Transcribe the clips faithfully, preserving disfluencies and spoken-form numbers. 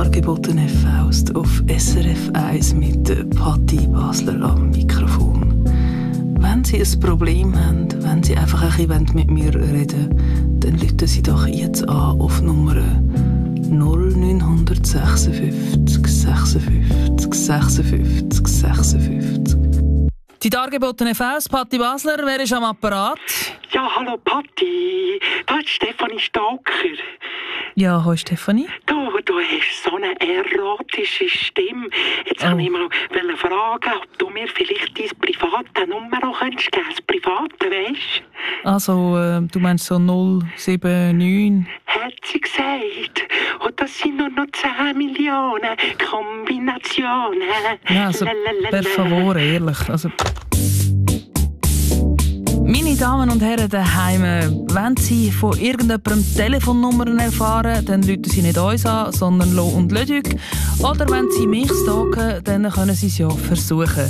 Dargeboten F Faust auf S R F eins mit Patti Basler am Mikrofon. Wenn Sie ein Problem haben, wenn Sie einfach ein bisschen mit mir reden wollen, dann rufen Sie doch jetzt an auf Nummer null neun sechsundfünfzig sechsundfünfzig sechsundfünfzig sechsundfünfzig. Die Dargebotene Faust, Patti Basler, wer ist am Apparat? Ja, hallo Patti, da ist Stefanie Stalker. Ja, hallo Stefanie. Du, du hast so eine erotische Stimme. Jetzt oh. wollte ich mal fragen, ob du mir vielleicht dein private Nummer noch könntest geben, das private, weisst du? Also, äh, du meinst so null sieben neun? Hat sie gesagt. Und das sind nur noch zehn Millionen Kombinationen. Ja, also, per favore, ehrlich. Also... Meine Damen und Herren daheim, wenn Sie von irgendjemandem Telefonnummern erfahren, dann rufen Sie nicht uns an, sondern Lo und Ludwig. Oder wenn Sie mich stalken, dann können Sie es ja versuchen.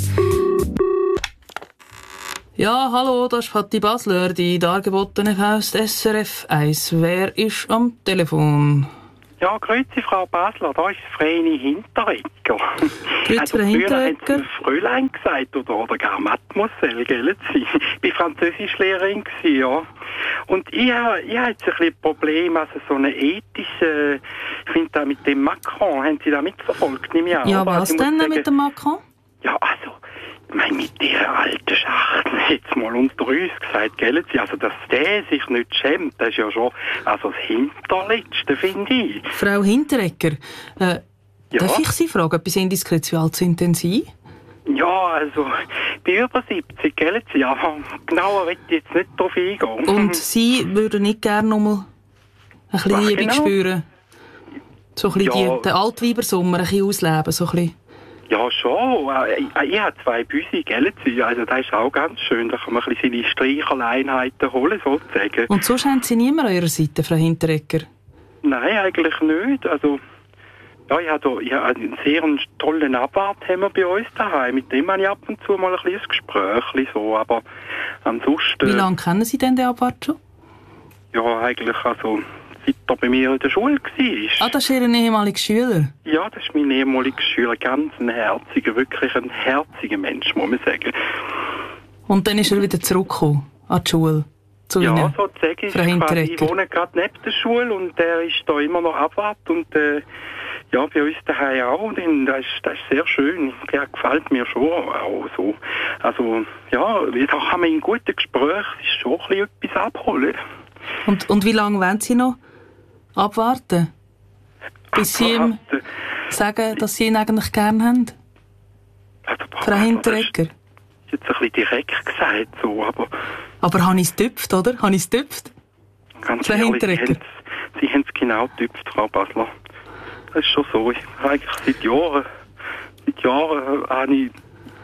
Ja, hallo, das ist Patti Basler, die Dargebotene Faust S R F eins. Wer ist am Telefon? Ja, grüezi Frau Basler, da ist Vreni Hinteregger. Grüezi also, Frau Hinteregger. Früher haben Sie Fräulein gesagt oder, oder gar Mademoiselle, gell? Ich war Französischlehrerin, ja. Und ich habe ich ha jetzt ein bisschen ein Problem, also so eine ethische, ich finde da mit dem Macron, haben Sie da mitverfolgt? Nehme ich an, ja, oder? was also, denn sagen, mit dem Macron? Ja, also... Ich meine, mit dieser alten Schachtel, jetzt mal unter uns gesagt, gell, also, dass der sich nicht schämt, das ist ja schon, also das Hinterletzte, finde ich. Frau Hinteregger, äh, ja? Darf ich Sie fragen, etwas indiskret, wie alt sind denn Sie? Ja, also, ich bin über siebzig, gell, ja, genauer will ich jetzt nicht drauf eingehen. Und Sie würden nicht gerne noch mal ein bisschen Liebe genau? spüren? So ein bisschen ja. die, den Altweibersommer ein bisschen ausleben, so ein bisschen? Ja, schon. Ich, ich habe zwei Büsi, gell? Also das ist auch ganz schön. Da kann man ein bisschen seine Streicherleinheiten holen, sozusagen. Und sonst haben Sie niemand an Ihrer Seite, Frau Hinteregger? Nein, eigentlich nicht. Also, ja, ich habe, ich habe einen sehr tollen Abwart haben wir bei uns daheim. Mit dem habe ich ab und zu mal ein kleines Gespräch, so. Aber ansonsten... Wie lange kennen Sie denn den Abwart schon? Ja, eigentlich, also... seit er bei mir in der Schule war. Ah, das ist Ihr ehemaliger Schüler? Ja, das ist mein ehemaliger Schüler. Ganz ein herziger, wirklich ein herziger Mensch, muss man sagen. Und dann ist er wieder zurückgekommen an die Schule? Zu ja, Ihnen, sozusagen. Ich, ich wohne gerade neben der Schule und er ist da immer noch Abwart. Und äh, ja, bei uns daheim auch. Und das ist, das ist sehr schön. Der gefällt mir schon auch so. Also, ja, da kann man in guten Gesprächen schon ein bisschen etwas abholen. Und, und wie lange wollen Sie noch abwarten? Bis abwarten. Sie ihm sagen, dass Sie ihn eigentlich gerne haben? Also, Frau Hinteregger? Das ist jetzt ein bisschen direkt gesagt, so, aber... Aber habe ich es getüpft, oder? Habe ich es getüpft? Ganz Frau ehrlich, Hinteregger? Sie haben es genau getüpft, Frau Basler. Das ist schon so. Ich, eigentlich seit Jahren... Seit Jahren habe ich...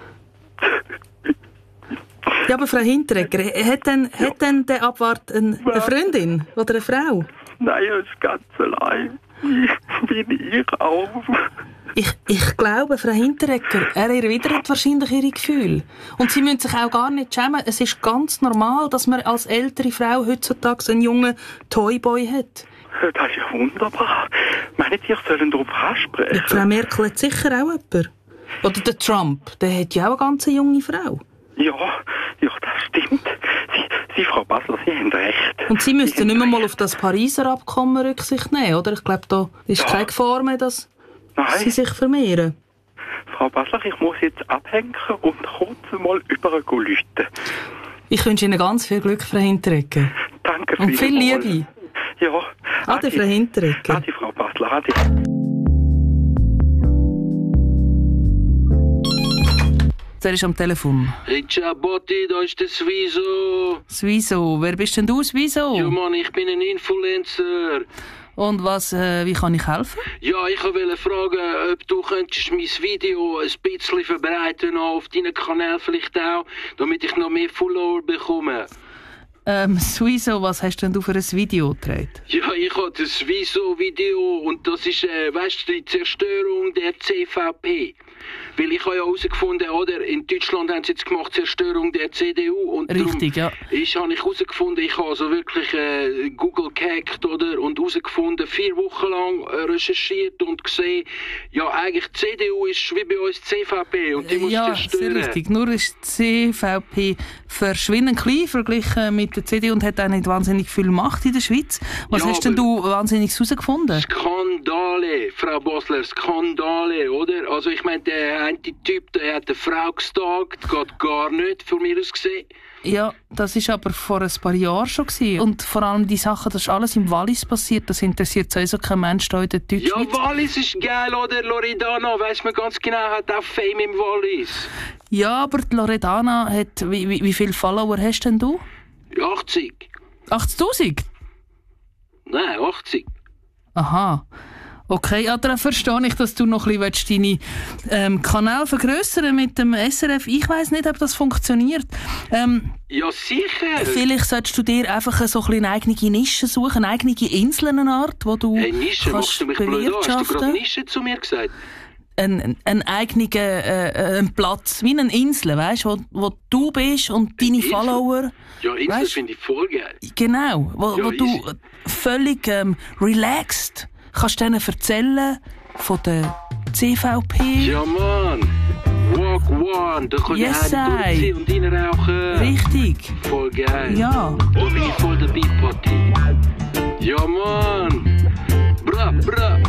Ja, aber Frau Hinteregger, hat denn, ja. hat denn der Abwart eine, eine Freundin oder eine Frau? Nein, er ist ganz allein. Ich bin ich auch. Ich, ich glaube, Frau Hinteregger, er erwidert wahrscheinlich Ihre Gefühle. Und Sie müssen sich auch gar nicht schämen. Es ist ganz normal, dass man als ältere Frau heutzutage einen jungen Toyboy hat. Das ist ja wunderbar. Meinen Sie, ich soll darauf ansprechen? Ja, Frau Merkel hat sicher auch jemanden. Oder der Trump, der hat ja auch eine ganz junge Frau. Ja, ja, das stimmt. Sie, Sie, Frau Basler, Sie haben recht. Und Sie müssten Sie nicht mehr recht. mal auf das Pariser Abkommen Rücksicht nehmen, oder? Ich glaube, da ist ja. keine Gefahr mehr, dass Nein. Sie sich vermehren. Frau Basler, ich muss jetzt abhängen und kurz mal über läuten. Ich wünsche Ihnen ganz viel Glück, Frau Hinteregger. Danke und viel mal. Liebe. Ja. Ade, Ade, Frau Hinteregger. Ade, Frau Basler. Ade. Der ist am Telefon. Hey, ciao Botti, da ist der Swiso. Swiso, wer bist denn du, Swiso? Ja Mann, ich bin ein Influencer. Und was, äh, wie kann ich helfen? Ja, ich wollte fragen, ob du könntest mein Video ein bisschen verbreiten auf deinen Kanal vielleicht auch, damit ich noch mehr Follower bekomme. Ähm, Swiso, was hast denn du für ein Video gedreht? Ja, ich habe das Swiso-Video und das ist, äh, weißt du, die Zerstörung der C V P. Weil ich habe ja herausgefunden, oder, in Deutschland haben sie jetzt gemacht, Zerstörung der C D U. Und richtig, ja. Ich habe ich herausgefunden, ich habe also wirklich äh, Google gehackt, oder, und herausgefunden, vier Wochen lang äh, recherchiert und gesehen, ja, eigentlich die C D U ist wie bei uns die C V P und die muss ja, zerstören. Ja, sehr richtig. Nur ist die C V P verschwindend klein verglichen mit der C D U und hat auch nicht wahnsinnig viel Macht in der Schweiz. Was ja, hast denn du wahnsinnig herausgefunden? Skandale, Frau Basler, Skandale, oder? Also ich meine, der eine Typ, der hat eine Frau gestalkt, geht gar nicht, von mir aus gesehen. Ja, das war aber vor ein paar Jahren schon gewesen. Und vor allem die Sachen, das ist alles im Wallis passiert, das interessiert sowieso kein Mensch da in der Deutschschweiz. Ja, Wallis ist geil, oder? Loredana, weiss man ganz genau, hat auch Fame im Wallis. Ja, aber die Loredana hat, wie, wie, wie viele Follower hast denn du? achtzig. achtzigtausend? Nein, achtzig. Aha. Okay, ja, dann verstehe ich, dass du noch ein bisschen deine ähm, Kanäle vergrössern mit dem S R F. Ich weiss nicht, ob das funktioniert. Ähm, ja, sicher. Vielleicht solltest du dir einfach so ein eine eigene Nische suchen, eine eigene Insel, eine Art, wo du hey, Nische, kannst machst du mich blöd an? Hast du gerade Nische zu mir gesagt? Ein, ein eigener äh, ein Platz, wie eine Insel, weißt, wo, wo du bist und deine Insel? Follower. Ja, Insel finde ich voll geil. Genau, wo, ja, wo du völlig ähm, relaxed kannst denen erzählen von der C V P. Ja, Mann. Walk one. Da kann yes, ich einen durchziehen und reinrauchen. Richtig. Voll geil. Ja. Da bin ich voll der Beat-Party. Ja, Mann. Bra, bra.